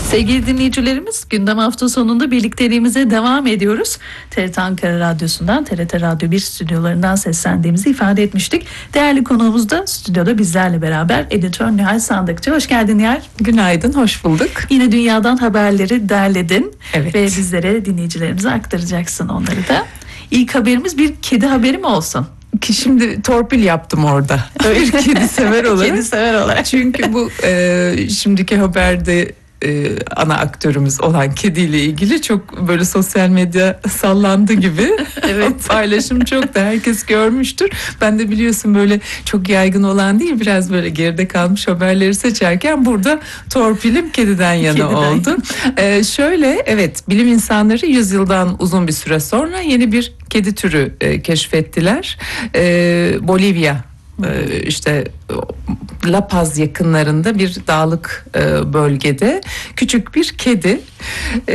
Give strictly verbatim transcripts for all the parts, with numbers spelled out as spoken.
Sevgili dinleyicilerimiz, gündem hafta sonunda birlikteliğimize devam ediyoruz. T R T Ankara Radyosu'ndan, T R T Radyo bir stüdyolarından seslendiğimizi ifade etmiştik. Değerli konuğumuz da stüdyoda bizlerle beraber editör Nihal Sandıkçı. Hoş geldin Nihal. Günaydın, hoş bulduk. Yine dünyadan haberleri derledin. Evet. Ve bizlere, dinleyicilerimize aktaracaksın onları da. İlk haberimiz bir kedi haberi mi olsun? Ki şimdi torpil yaptım orada. Bir kedi sever olarak. Kedi sever olarak. Çünkü bu e, şimdiki haberde e, ana aktörümüz olan kediyle ilgili çok böyle sosyal medya sallandı gibi. Evet. Paylaşım çok da herkes görmüştür. Ben de biliyorsun böyle çok yaygın olan değil, biraz böyle geride kalmış haberleri seçerken burada torpilim kediden yana Kediden. oldu. E, şöyle evet, bilim insanları yüzyıldan uzun bir süre sonra yeni bir kedi türü e, keşfettiler. E, Bolivya e, işte La Paz yakınlarında bir dağlık e, bölgede küçük bir kedi e,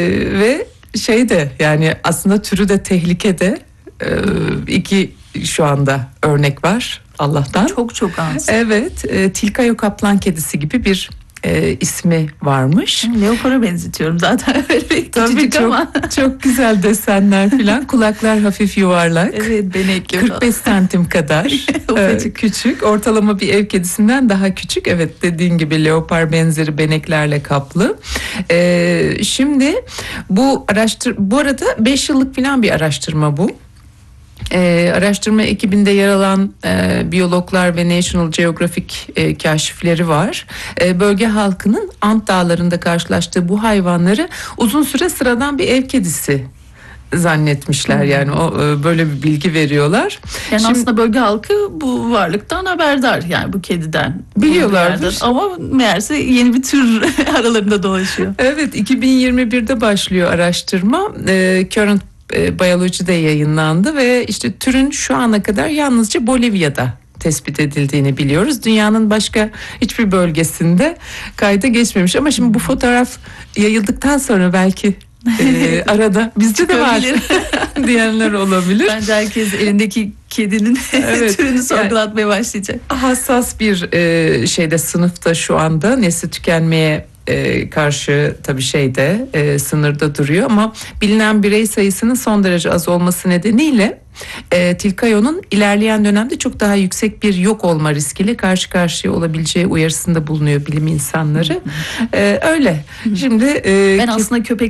ve şey de, yani aslında türü de tehlikede. E, iki şu anda örnek var Allah'tan. Çok çok az. Evet, e, Tilkayo kaplan kedisi gibi bir e, ismi varmış. Leopar'a benzetiyorum zaten, öyle Tabii küçücük çok, ama. çok güzel desenler filan. Kulaklar hafif yuvarlak. Evet, benekli. kırk beş santim kadar Ufacık. e, küçük. Ortalama bir ev kedisinden daha küçük. Evet, dediğin gibi leopar benzeri beneklerle kaplı. E, şimdi bu araştır bu arada beş yıllık filan bir araştırma bu. Ee, araştırma ekibinde yer alan e, biyologlar ve National Geographic e, kaşifleri var. E, bölge halkının Ant Dağları'nda karşılaştığı bu hayvanları uzun süre sıradan bir ev kedisi zannetmişler. Hmm. Yani o e, böyle bir bilgi veriyorlar. Yani Şimdi, aslında bölge halkı bu varlıktan haberdar, yani bu kediden. Biliyorlardır. Ama meğerse yeni bir tür aralarında dolaşıyor. Evet, iki bin yirmi birde başlıyor araştırma. E, Current Biyoloji'de yayınlandı ve işte türün şu ana kadar yalnızca Bolivya'da tespit edildiğini biliyoruz. Dünyanın başka hiçbir bölgesinde kayda geçmemiş. Ama şimdi bu fotoğraf yayıldıktan sonra belki e, arada bizde de var diyenler olabilir. Bence herkes elindeki kedinin Evet, türünü sorgulatmaya yani başlayacak. Hassas bir e, şeyde, sınıfta şu anda nesli tükenmeye E, karşı tabii şeyde e, sınırda duruyor, ama bilinen birey sayısının son derece az olması nedeniyle e, Tilkayo'nun ilerleyen dönemde çok daha yüksek bir yok olma riskiyle karşı karşıya olabileceği uyarısında bulunuyor bilim insanları. E, öyle. Şimdi e, Ben aslında köpek